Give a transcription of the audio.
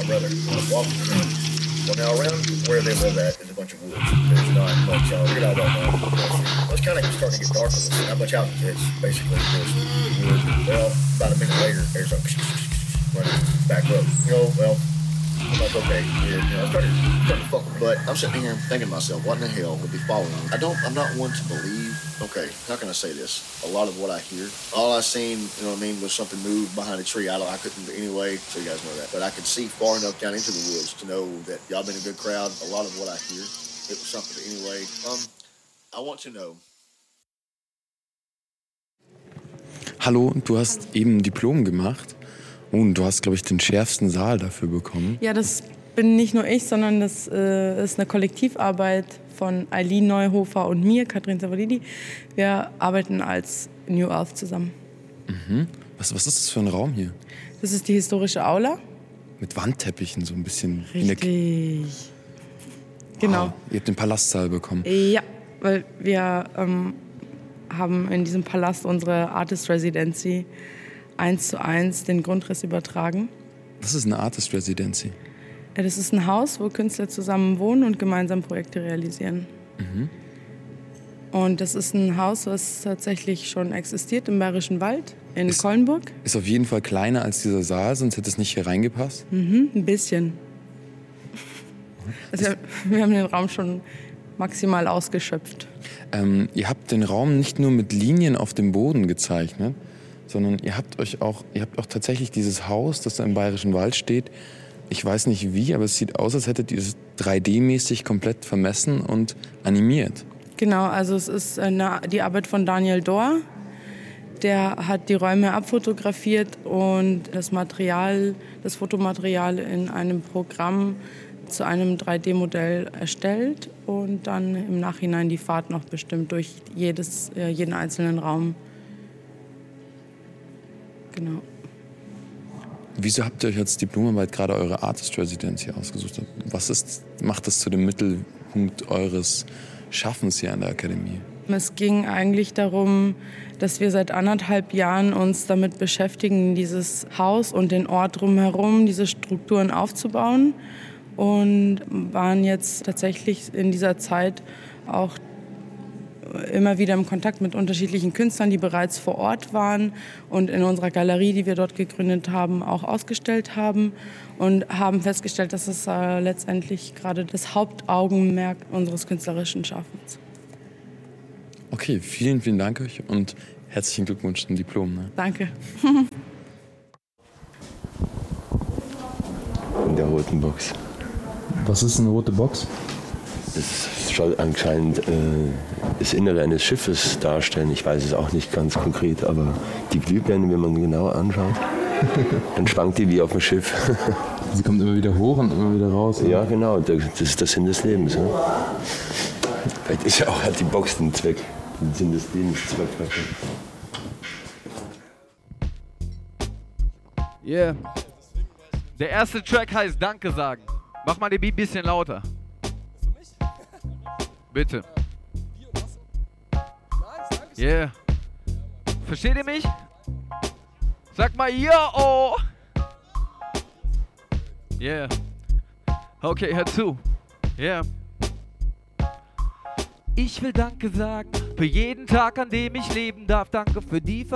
brother. I was walking around. Well, now around where they live at is a bunch of woods. There's not much, you know, it's kind of starting to get dark a little bit. Not much out. It's basically just wood. Well, about a minute later, there's a running back road. You know, well, I'm like, okay, yeah, you know, I started to fuck with it. But I'm sitting here thinking to myself, what in the hell would be following me? I'm not one to believe, okay, how can I say this? A lot of what I hear, all I seen, you know what I mean, was something move behind a tree. I couldn't anyway, so you guys know that. But I could see far enough down into the woods to know that y'all been a good crowd. A lot of what I hear, it was something. But anyway, I want to know. Hallo, du hast eben ein Diplom gemacht und du hast, glaube ich, den schärfsten Saal dafür bekommen. Ja, das bin nicht nur ich, sondern das ist eine Kollektivarbeit von Eileen Neuhofer und mir, Katrin Savalidi. Wir arbeiten als New Earth zusammen. Mhm. Was ist das für ein Raum hier? Das ist die historische Aula. Mit Wandteppichen, so ein bisschen. Richtig. Genau. Wow. Ihr habt den Palastsaal bekommen. Ja, weil wir haben in diesem Palast unsere Artist Residency 1:1 den Grundriss übertragen. Was ist eine Artist Residency? Ja, das ist ein Haus, wo Künstler zusammen wohnen und gemeinsam Projekte realisieren. Mhm. Und das ist ein Haus, was tatsächlich schon existiert im Bayerischen Wald in Kollenburg. Ist auf jeden Fall kleiner als dieser Saal, sonst hätte es nicht hier reingepasst. Mhm, ein bisschen. Also wir haben den Raum schon maximal ausgeschöpft. Ihr habt den Raum nicht nur mit Linien auf dem Boden gezeichnet, sondern ihr habt auch tatsächlich dieses Haus, das da im Bayerischen Wald steht. Ich weiß nicht wie, aber es sieht aus, als hättet ihr es 3D-mäßig komplett vermessen und animiert. Genau, also es ist die Arbeit von Daniel Dohr. Der hat die Räume abfotografiert und das Fotomaterial in einem Programm zu einem 3D-Modell erstellt und dann im Nachhinein die Fahrt noch bestimmt durch jeden einzelnen Raum. Genau. Wieso habt ihr euch als Diplomarbeit gerade eure Artist Residency ausgesucht? Macht das zu dem Mittelpunkt eures Schaffens hier an der Akademie? Es ging eigentlich darum, dass wir seit 1,5 Jahren uns damit beschäftigen, dieses Haus und den Ort drumherum, diese Strukturen aufzubauen. Und waren jetzt tatsächlich in dieser Zeit auch immer wieder im Kontakt mit unterschiedlichen Künstlern, die bereits vor Ort waren und in unserer Galerie, die wir dort gegründet haben, auch ausgestellt haben und haben festgestellt, dass es letztendlich gerade das Hauptaugenmerk unseres künstlerischen Schaffens. Okay, vielen, vielen Dank euch und herzlichen Glückwunsch zum Diplom. Ne? Danke. In der roten Box. Was ist eine rote Box? Das soll anscheinend das Innere eines Schiffes darstellen. Ich weiß es auch nicht ganz konkret, aber die Glühbirne, wenn man genauer anschaut, dann schwankt die wie auf dem Schiff. Sie kommt immer wieder hoch und immer wieder raus. Oder? Ja, genau, das ist der Sinn des Lebens. Ne? Vielleicht hat die Box den Zweck, den Sinn des Lebens. Yeah. Der erste Track heißt Danke sagen. Mach mal den Beat ein bisschen lauter. Bitte. Yeah. Versteht ihr mich? Sag mal ja, oh. Yeah. Okay, hör zu. Yeah. Ich will Danke sagen für jeden Tag, an dem ich leben darf. Danke für die